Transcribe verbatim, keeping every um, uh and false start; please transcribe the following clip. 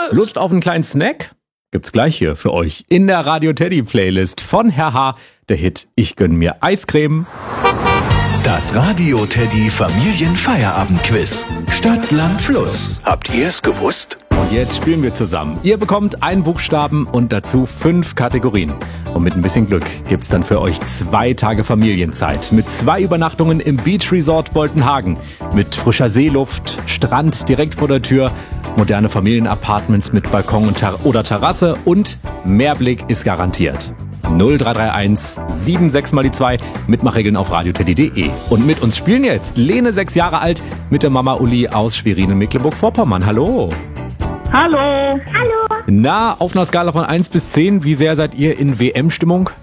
Lust auf einen kleinen Snack? Gibt's gleich hier für euch in der Radio Teddy Playlist von Herr H. Der Hit Ich gönn mir Eiscreme. Das Radio Teddy Familienfeierabendquiz. Stadt, Land, Fluss. Habt ihr es gewusst? Und jetzt spielen wir zusammen. Ihr bekommt einen Buchstaben und dazu fünf Kategorien. Und mit ein bisschen Glück gibt's dann für euch zwei Tage Familienzeit. Mit zwei Übernachtungen im Beach Resort Boltenhagen. Mit frischer Seeluft, Strand direkt vor der Tür, moderne Familienapartments mit Balkon und Ter- oder Terrasse und Mehrblick ist garantiert. null drei drei eins sieben sechs mal die zwei, Mitmachregeln auf radioteddy punkt de. Und mit uns spielen jetzt Lene, sechs Jahre alt, mit der Mama Uli aus Schwerin in Mecklenburg-Vorpommern. Hallo. Hallo. Hallo. Na, auf einer Skala von eins bis zehn, wie sehr seid ihr in W M-Stimmung?